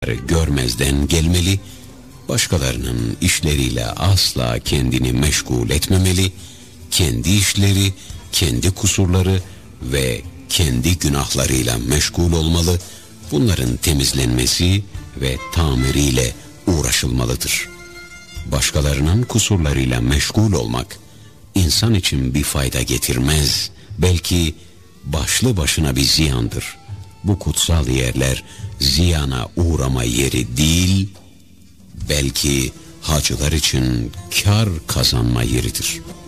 görmezden gelmeli, başkalarının işleriyle asla kendini meşgul etmemeli, kendi işleri, kendi kusurları ve kendi günahlarıyla meşgul olmalı, bunların temizlenmesi ve tamiriyle uğraşılmalıdır. Başkalarının kusurlarıyla meşgul olmak, insan için bir fayda getirmez, belki başlı başına bir ziyandır. Bu kutsal yerler ziyana uğrama yeri değil, belki hacılar için kar kazanma yeridir.